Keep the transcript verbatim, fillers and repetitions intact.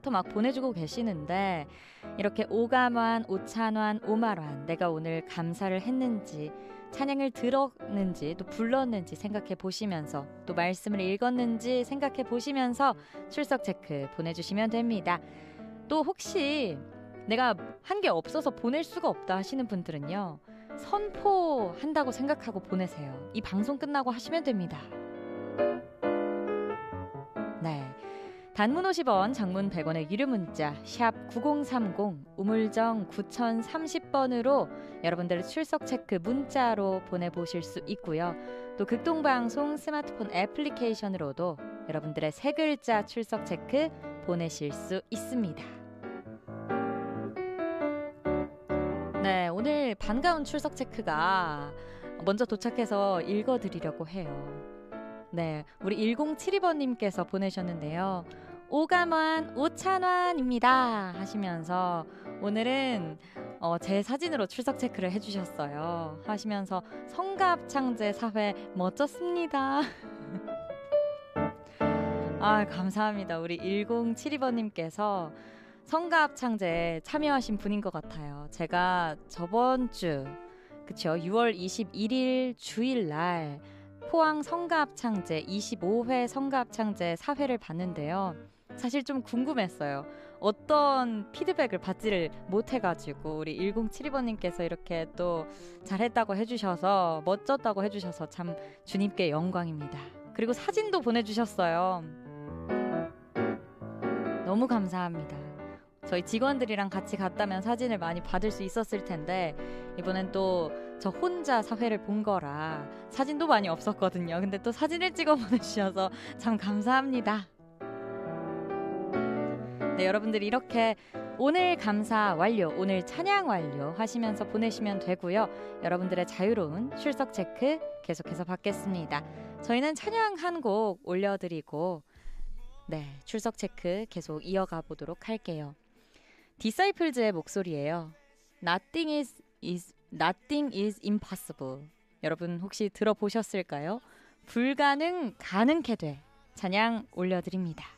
아침부터 막 보내주고 계시는데 이렇게 오감환, 오찬환, 오말환 내가 오늘 감사를 했는지 찬양을 들었는지 또 불렀는지 생각해 보시면서 또 말씀을 읽었는지 생각해 보시면서 출석 체크 보내주시면 됩니다. 또 혹시 내가 한 게 없어서 보낼 수가 없다 하시는 분들은요. 선포한다고 생각하고 보내세요. 이 방송 끝나고 하시면 됩니다. 네, 단문 오십 원, 장문 백 원의 유료 문자 샵 구공삼공 우물정 구공삼공 번으로 여러분들의 출석 체크 문자로 보내보실 수 있고요. 또 극동방송 스마트폰 애플리케이션으로도 여러분들의 세 글자 출석 체크 보내실 수 있습니다. 네, 오늘 반가운 출석 체크가 먼저 도착해서 읽어드리려고 해요. 네, 우리 일공칠이 번님께서 보내셨는데요. 오감환, 오찬환입니다 하시면서 오늘은 어, 제 사진으로 출석 체크를 해주셨어요. 하시면서 성가합창제 사회 멋졌습니다. 아, 감사합니다. 우리 일공칠이 번님께서 성가합창제에 참여하신 분인 것 같아요. 제가 저번 주 그쵸 유월 이십일일 주일날 포항 성가합창제 이십오 회 성가합창제 사 회를 봤는데요. 사실 좀 궁금했어요. 어떤 피드백을 받지를 못해가지고 우리 일공칠이 번님께서 이렇게 또 잘했다고 해주셔서 멋졌다고 해주셔서 참 주님께 영광입니다. 그리고 사진도 보내주셨어요. 너무 감사합니다. 저희 직원들이랑 같이 갔다면 사진을 많이 받을 수 있었을 텐데 이번엔 또 저 혼자 사회를 본 거라 사진도 많이 없었거든요. 근데 또 사진을 찍어 보내주셔서 참 감사합니다. 네, 여러분들이 이렇게 오늘 감사 완료, 오늘 찬양 완료 하시면서 보내시면 되고요. 여러분들의 자유로운 출석 체크 계속해서 받겠습니다. 저희는 찬양 한 곡 올려드리고 네, 출석 체크 계속 이어가 보도록 할게요. 디사이플즈의 목소리예요. Nothing is, is, nothing is impossible. 여러분 혹시 들어보셨을까요? 불가능 가능케 돼. 찬양 올려드립니다.